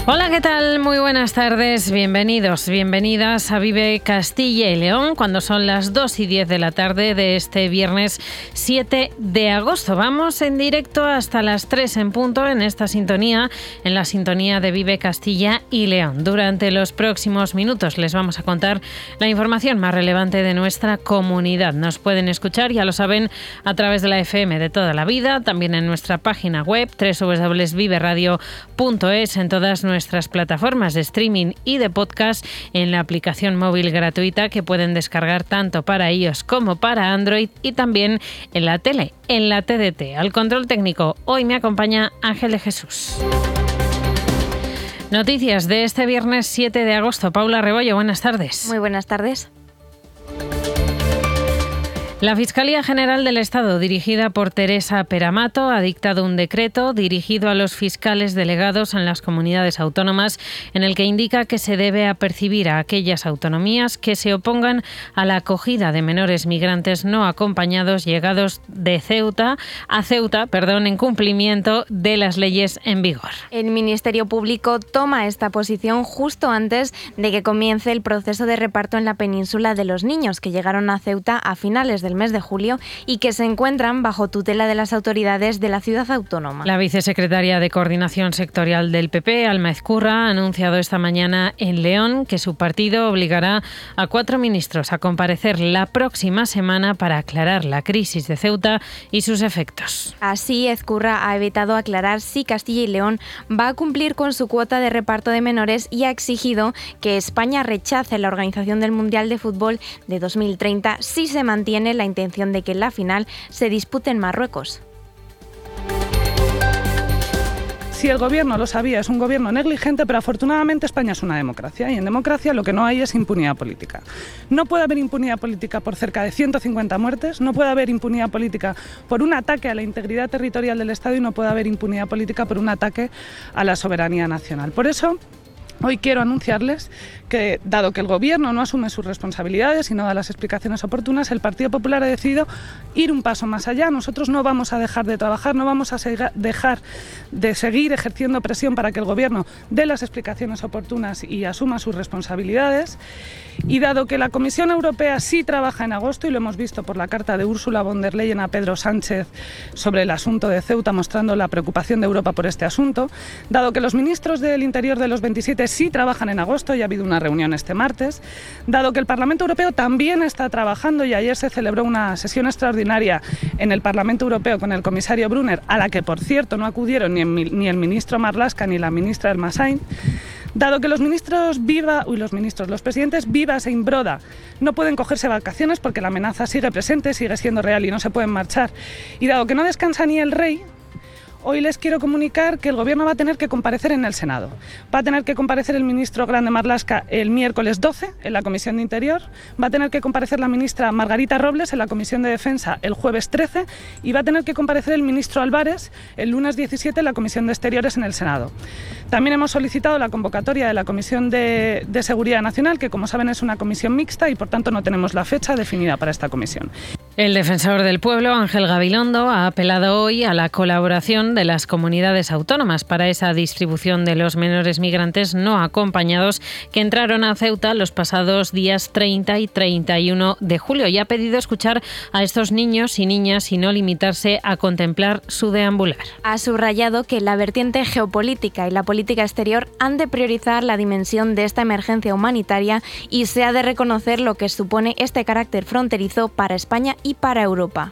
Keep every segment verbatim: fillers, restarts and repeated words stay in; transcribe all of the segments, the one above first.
Hola, ¿qué tal? Muy buenas tardes, bienvenidos, bienvenidas a Vive Castilla y León, cuando son las dos y diez de la tarde de este viernes siete de agosto. Vamos en directo hasta las tres en punto en esta sintonía, en la sintonía de Vive Castilla y León. Durante los próximos minutos les vamos a contar la información más relevante de nuestra comunidad. Nos pueden escuchar, ya lo saben, a través de la F M de toda la vida, también en nuestra página web doble u doble u doble u punto vive radio punto es, en todas nuestras nuestras plataformas de streaming y de podcast, en la aplicación móvil gratuita que pueden descargar tanto para iOS como para Android, y también en la tele, en la T D T. Al control técnico hoy me acompaña Ángel de Jesús. Noticias de este viernes siete de agosto. Paula Rebollo, buenas tardes. Muy buenas tardes. La Fiscalía General del Estado, dirigida por Teresa Peramato, ha dictado un decreto dirigido a los fiscales delegados en las comunidades autónomas, en el que indica que se debe apercibir a aquellas autonomías que se opongan a la acogida de menores migrantes no acompañados llegados de Ceuta a Ceuta, perdón, en cumplimiento de las leyes en vigor. El Ministerio Público toma esta posición justo antes de que comience el proceso de reparto en la península de los niños que llegaron a Ceuta a finales de del mes de julio y que se encuentran bajo tutela de las autoridades de la ciudad autónoma. La vicesecretaria de Coordinación Sectorial del P P, Alma Ezcurra, ha anunciado esta mañana en León que su partido obligará a cuatro ministros a comparecer la próxima semana para aclarar la crisis de Ceuta y sus efectos. Así, Ezcurra ha evitado aclarar si Castilla y León va a cumplir con su cuota de reparto de menores y ha exigido que España rechace la organización del Mundial de Fútbol de dos mil treinta si se mantiene la intención de que la final se dispute en Marruecos. Si el gobierno lo sabía, es un gobierno negligente, pero afortunadamente España es una democracia y en democracia lo que no hay es impunidad política. No puede haber impunidad política por cerca de ciento cincuenta muertes, no puede haber impunidad política por un ataque a la integridad territorial del Estado y no puede haber impunidad política por un ataque a la soberanía nacional. Por eso, hoy quiero anunciarles que, dado que el Gobierno no asume sus responsabilidades y no da las explicaciones oportunas, el Partido Popular ha decidido ir un paso más allá. Nosotros no vamos a dejar de trabajar, no vamos a dejar de seguir ejerciendo presión para que el Gobierno dé las explicaciones oportunas y asuma sus responsabilidades. Y dado que la Comisión Europea sí trabaja en agosto, y lo hemos visto por la carta de Ursula von der Leyen a Pedro Sánchez sobre el asunto de Ceuta, mostrando la preocupación de Europa por este asunto, dado que los ministros del Interior de los veintisiete sí trabajan en agosto, y ha habido una reunión este martes, dado que el Parlamento Europeo también está trabajando, y ayer se celebró una sesión extraordinaria en el Parlamento Europeo con el comisario Brunner, a la que, por cierto, no acudieron ni, ni el ministro Marlaska ni la ministra Ermasain, dado que los ministros Viva, uy, los ministros, los presidentes Vivas e Imbroda no pueden cogerse vacaciones porque la amenaza sigue presente, sigue siendo real y no se pueden marchar, y dado que no descansa ni el rey, hoy les quiero comunicar que el Gobierno va a tener que comparecer en el Senado. Va a tener que comparecer el ministro Grande Marlaska el miércoles doce en la Comisión de Interior, va a tener que comparecer la ministra Margarita Robles en la Comisión de Defensa el jueves trece y va a tener que comparecer el ministro Álvarez el lunes diecisiete en la Comisión de Exteriores en el Senado. También hemos solicitado la convocatoria de la Comisión de, de Seguridad Nacional, que como saben es una comisión mixta y por tanto no tenemos la fecha definida para esta comisión. El defensor del pueblo, Ángel Gabilondo, ha apelado hoy a la colaboración de las comunidades autónomas para esa distribución de los menores migrantes no acompañados que entraron a Ceuta los pasados días treinta y treinta y uno de julio, y ha pedido escuchar a estos niños y niñas y no limitarse a contemplar su deambular. Ha subrayado que la vertiente geopolítica y la política exterior han de priorizar la dimensión de esta emergencia humanitaria y se ha de reconocer lo que supone este carácter fronterizo para España y para Europa.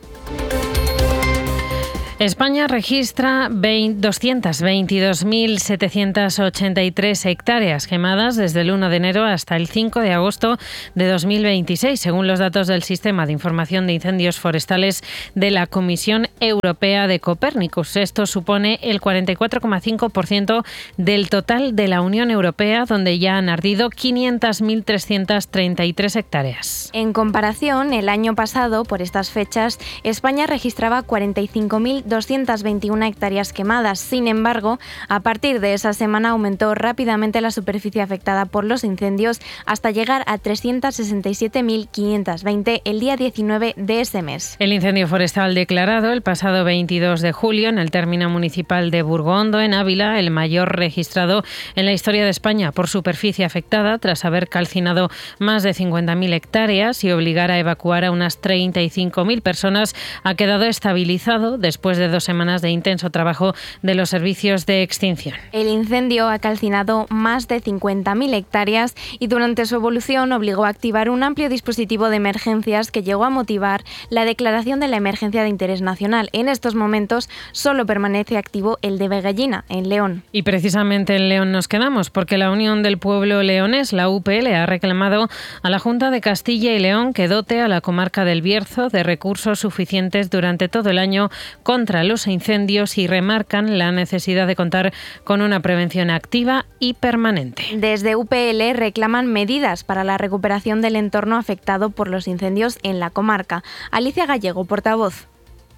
España registra doscientas veintidós mil setecientas ochenta y tres hectáreas quemadas desde el uno de enero hasta el cinco de agosto de dos mil veintiséis, según los datos del Sistema de Información de Incendios Forestales de la Comisión Europea de Copernicus. Esto supone el cuarenta y cuatro coma cinco por ciento del total de la Unión Europea, donde ya han ardido quinientas mil trescientas treinta y tres hectáreas. En comparación, el año pasado, por estas fechas, España registraba cuarenta y cinco mil doscientas veintiuna hectáreas quemadas. Sin embargo, a partir de esa semana aumentó rápidamente la superficie afectada por los incendios hasta llegar a trescientas sesenta y siete mil quinientos veinte el día diecinueve de ese mes. El incendio forestal declarado el pasado veintidós de julio en el término municipal de Burgondo, en Ávila, el mayor registrado en la historia de España por superficie afectada, tras haber calcinado más de cincuenta mil hectáreas y obligar a evacuar a unas treinta y cinco mil personas, ha quedado estabilizado después de dos semanas de intenso trabajo de los servicios de extinción. El incendio ha calcinado más de cincuenta mil hectáreas y durante su evolución obligó a activar un amplio dispositivo de emergencias que llegó a motivar la declaración de la emergencia de interés nacional. En estos momentos solo permanece activo el de Vegallina, en León. Y precisamente en León nos quedamos, porque la Unión del Pueblo Leonés, la U P L, ha reclamado a la Junta de Castilla y León que dote a la comarca del Bierzo de recursos suficientes durante todo el año contra los incendios y remarcan la necesidad de contar con una prevención activa y permanente. Desde U P L reclaman medidas para la recuperación del entorno afectado por los incendios en la comarca. Alicia Gallego, portavoz.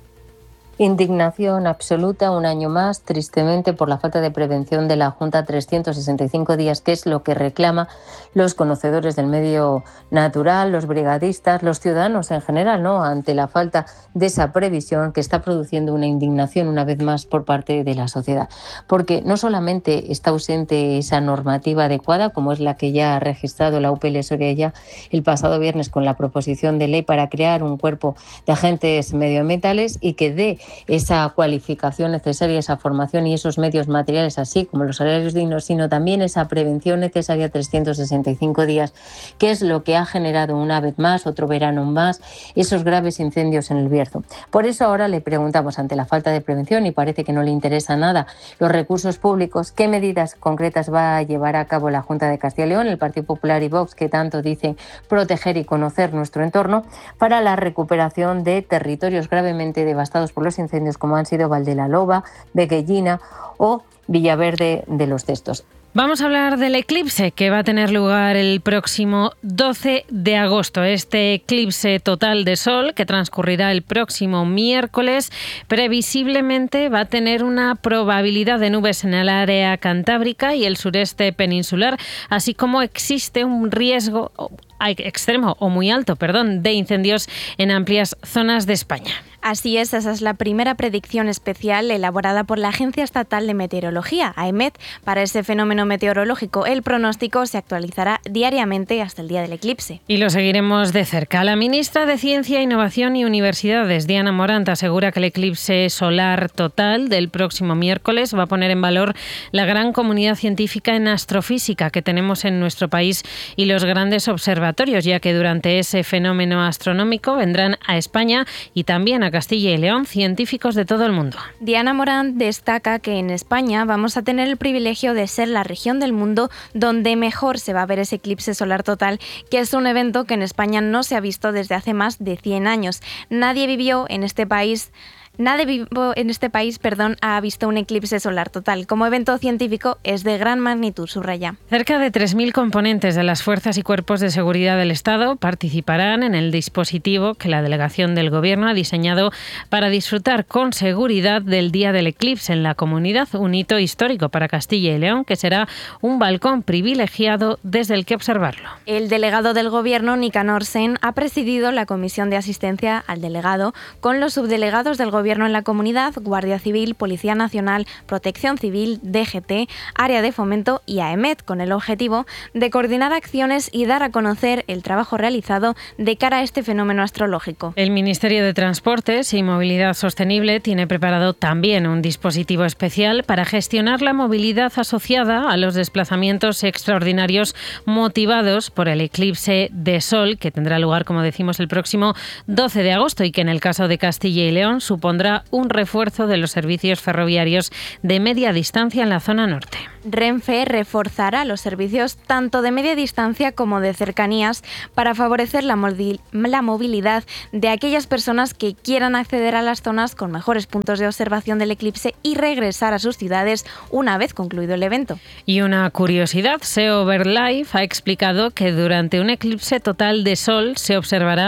Indignación absoluta un año más, tristemente, por la falta de prevención de la Junta trescientos sesenta y cinco días, que es lo que reclama los conocedores del medio natural, los brigadistas, los ciudadanos en general, ¿no?, ante la falta de esa previsión que está produciendo una indignación una vez más por parte de la sociedad. Porque no solamente está ausente esa normativa adecuada, como es la que ya ha registrado la U P L Soria ya el pasado viernes con la proposición de ley para crear un cuerpo de agentes medioambientales y que dé esa cualificación necesaria, esa formación y esos medios materiales, así como los salarios dignos, sino también esa prevención necesaria trescientos sesenta y cinco días, que es lo que ha generado una vez más, otro verano más, esos graves incendios en el Bierzo. Por eso ahora le preguntamos, ante la falta de prevención, y parece que no le interesa nada los recursos públicos, ¿qué medidas concretas va a llevar a cabo la Junta de Castilla y León, el Partido Popular y Vox, que tanto dicen proteger y conocer nuestro entorno, para la recuperación de territorios gravemente devastados por los incendios como han sido Valdelaloba, Vegallina o Villaverde de los Cestos? Vamos a hablar del eclipse que va a tener lugar el próximo doce de agosto. Este eclipse total de sol, que transcurrirá el próximo miércoles, previsiblemente va a tener una probabilidad de nubes en el área cantábrica y el sureste peninsular, así como existe un riesgo extremo o muy alto, perdón, de incendios en amplias zonas de España. Así es, esa es la primera predicción especial elaborada por la Agencia Estatal de Meteorología, AEMET, para ese fenómeno meteorológico. El pronóstico se actualizará diariamente hasta el día del eclipse. Y lo seguiremos de cerca. La ministra de Ciencia, Innovación y Universidades, Diana Morant, asegura que el eclipse solar total del próximo miércoles va a poner en valor la gran comunidad científica en astrofísica que tenemos en nuestro país y los grandes observatorios, ya que durante ese fenómeno astronómico vendrán a España y también a Castilla y León científicos de todo el mundo. Diana Morant destaca que en España vamos a tener el privilegio de ser la región del mundo donde mejor se va a ver ese eclipse solar total, que es un evento que en España no se ha visto desde hace más de cien años. Nadie vivió en este país Nadie vivo en este país perdón, ha visto un eclipse solar total. Como evento científico es de gran magnitud, subraya. Cerca de tres mil componentes de las fuerzas y cuerpos de seguridad del Estado participarán en el dispositivo que la delegación del Gobierno ha diseñado para disfrutar con seguridad del día del eclipse en la comunidad, un hito histórico para Castilla y León, que será un balcón privilegiado desde el que observarlo. El delegado del Gobierno, Nicanor Sen, ha presidido la comisión de asistencia al delegado con los subdelegados del Gobierno en la comunidad, Guardia Civil, Policía Nacional, Protección Civil, D G T, Área de Fomento y AEMET, con el objetivo de coordinar acciones y dar a conocer el trabajo realizado de cara a este fenómeno astrológico. El Ministerio de Transportes y Movilidad Sostenible tiene preparado también un dispositivo especial para gestionar la movilidad asociada a los desplazamientos extraordinarios motivados por el eclipse de sol, que tendrá lugar, como decimos, el próximo doce de agosto y que en el caso de Castilla y León supondrá un refuerzo de los servicios ferroviarios de media distancia en la zona norte. Renfe reforzará los servicios tanto de media distancia como de cercanías para favorecer la, la movilidad de aquellas personas que quieran acceder a las zonas con mejores puntos de observación del eclipse y regresar a sus ciudades una vez concluido el evento. Y una curiosidad, SEO Verlife ha explicado que durante un eclipse total de sol se observará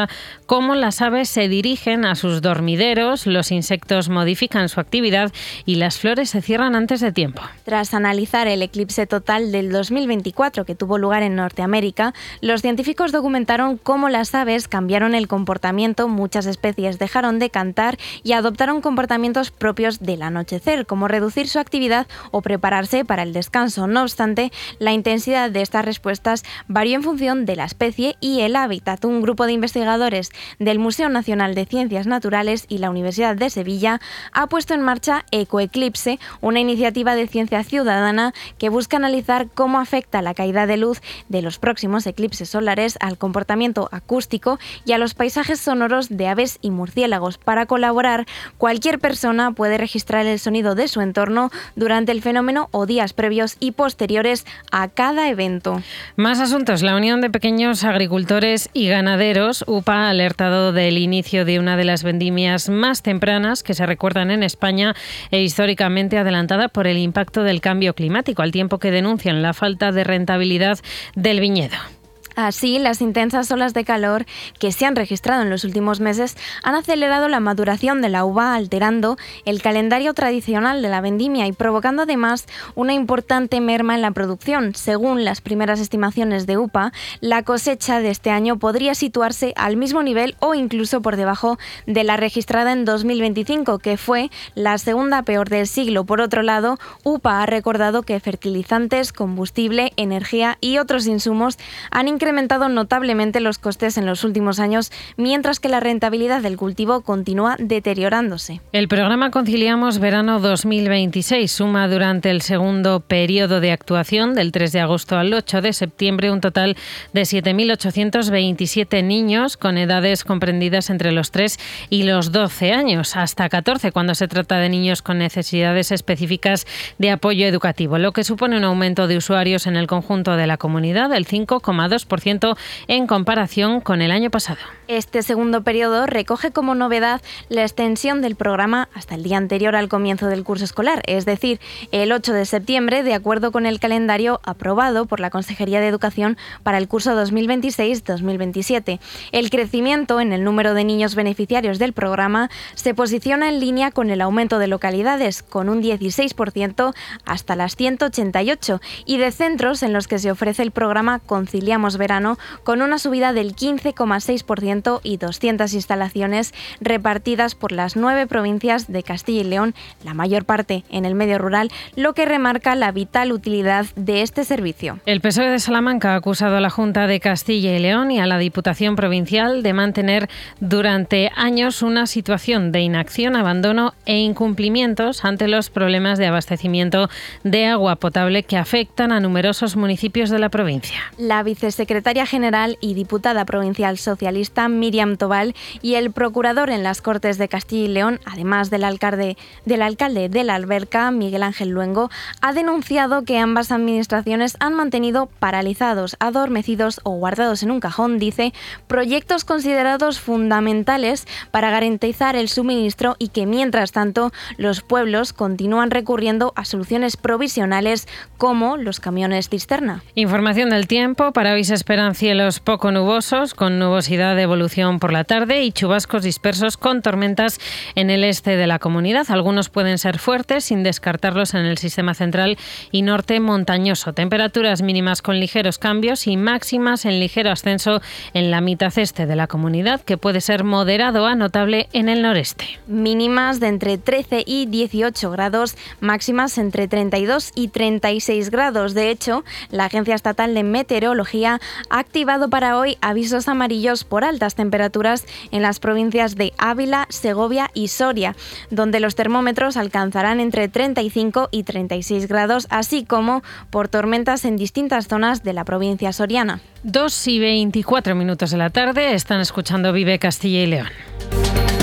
cómo las aves se dirigen a sus dormideros, los insectos modifican su actividad y las flores se cierran antes de tiempo. Tras analizar el eclipse total del dos mil veinticuatro que tuvo lugar en Norteamérica, los científicos documentaron cómo las aves cambiaron el comportamiento, muchas especies dejaron de cantar y adoptaron comportamientos propios del anochecer, como reducir su actividad o prepararse para el descanso. No obstante, la intensidad de estas respuestas varió en función de la especie y el hábitat. Un grupo de investigadores del Museo Nacional de Ciencias Naturales y la Universidad de Sevilla ha puesto en marcha Ecoeclipse, una iniciativa de ciencia ciudadana que busca analizar cómo afecta la caída de luz de los próximos eclipses solares al comportamiento acústico y a los paisajes sonoros de aves y murciélagos. Para colaborar, cualquier persona puede registrar el sonido de su entorno durante el fenómeno o días previos y posteriores a cada evento. Más asuntos. La Unión de Pequeños Agricultores y Ganaderos, U P A, ha alertado del inicio de una de las vendimias más tempranas que se recuerdan en España e históricamente adelantada por el impacto del cambio climático, al tiempo que denuncian la falta de rentabilidad del viñedo. Así, las intensas olas de calor que se han registrado en los últimos meses han acelerado la maduración de la uva, alterando el calendario tradicional de la vendimia y provocando además una importante merma en la producción. Según las primeras estimaciones de U P A, la cosecha de este año podría situarse al mismo nivel o incluso por debajo de la registrada en dos mil veinticinco, que fue la segunda peor del siglo. Por otro lado, U P A ha recordado que fertilizantes, combustible, energía y otros insumos han incrementado notablemente los costes en los últimos años, mientras que la rentabilidad del cultivo continúa deteriorándose. El programa Conciliamos Verano dos mil veintiséis suma durante el segundo periodo de actuación, del tres de agosto al ocho de septiembre, un total de siete mil ochocientos veintisiete niños con edades comprendidas entre los tres y los doce años, hasta catorce cuando se trata de niños con necesidades específicas de apoyo educativo, lo que supone un aumento de usuarios en el conjunto de la comunidad del cinco coma dos por ciento en comparación con el año pasado. Este segundo periodo recoge como novedad la extensión del programa hasta el día anterior al comienzo del curso escolar, es decir, el ocho de septiembre, de acuerdo con el calendario aprobado por la Consejería de Educación para el curso dos mil veintiséis dos mil veintisiete. El crecimiento en el número de niños beneficiarios del programa se posiciona en línea con el aumento de localidades, con un dieciséis por ciento hasta las ciento ochenta y ocho, y de centros en los que se ofrece el programa Conciliamos Verano, con una subida del quince coma seis por ciento y doscientas instalaciones repartidas por las nueve provincias de Castilla y León, la mayor parte en el medio rural, lo que remarca la vital utilidad de este servicio. El P S O E de Salamanca ha acusado a la Junta de Castilla y León y a la Diputación Provincial de mantener durante años una situación de inacción, abandono e incumplimientos ante los problemas de abastecimiento de agua potable que afectan a numerosos municipios de la provincia. La vicesecretaria general y diputada provincial socialista Miriam Tobal y el procurador en las Cortes de Castilla y León, además del alcalde, del alcalde de la Alberca, Miguel Ángel Luengo, ha denunciado que ambas administraciones han mantenido paralizados, adormecidos o guardados en un cajón, dice, proyectos considerados fundamentales para garantizar el suministro y que, mientras tanto, los pueblos continúan recurriendo a soluciones provisionales como los camiones cisterna. Información del tiempo. Para hoy se esperan cielos poco nubosos, con nubosidad de evolución por la tarde y chubascos dispersos con tormentas en el este de la comunidad. Algunos pueden ser fuertes, sin descartarlos en el sistema central y norte montañoso. Temperaturas mínimas con ligeros cambios y máximas en ligero ascenso en la mitad este de la comunidad, que puede ser moderado a notable en el noreste. Mínimas de entre trece y dieciocho grados, máximas entre treinta y dos y treinta y seis grados. De hecho, la Agencia Estatal de Meteorología ha activado para hoy avisos amarillos por altas temperaturas en las provincias de Ávila, Segovia y Soria, donde los termómetros alcanzarán entre treinta y cinco y treinta y seis grados, así como por tormentas en distintas zonas de la provincia soriana. dos y veinticuatro minutos de la tarde, están escuchando Vive Castilla y León.